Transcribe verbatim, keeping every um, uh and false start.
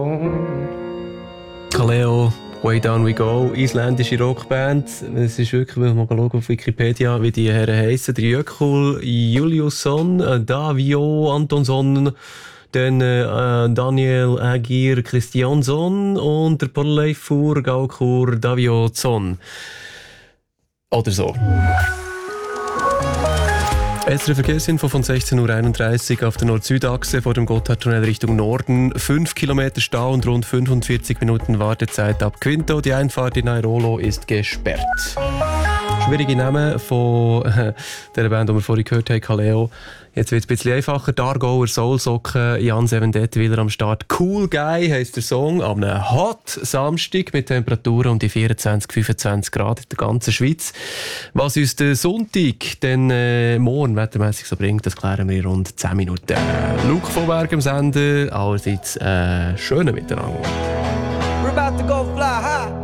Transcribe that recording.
Kaleo, Way Down We Go, isländische Rockband. Es ist wirklich, wenn man mal schauen auf Wikipedia, wie die Herren heissen. Der Jökull Juliusson, Davio Antonsson, dann äh, Daniel Agir Christiansson und der Porleifur Gaukur Daviozson. Oder so. S R Verkehrsinfo von sechzehn Uhr einunddreißig auf der Nord-Süd-Achse vor dem Gotthardtunnel Richtung Norden. fünf Kilometer Stau und rund fünfundvierzig Minuten Wartezeit ab Quinto. Die Einfahrt in Airolo ist gesperrt. Schwierige Namen von äh, der Band, die wir vorhin gehört haben, Kaleo. Jetzt wird es ein bisschen einfacher. Dargauer Soulsocken, Jan Sevendett wieder am Start. Cool Guy heisst der Song. Am einem Hot Samstag mit Temperaturen um die vierundzwanzig, fünfundzwanzig Grad in der ganzen Schweiz. Was uns der Sonntag dann äh, morgen wettermässig so bringt, das klären wir in rund zehn Minuten. Luke von Berg am Sender, allerseits äh, schönen Miteinander. We're about to go fly high.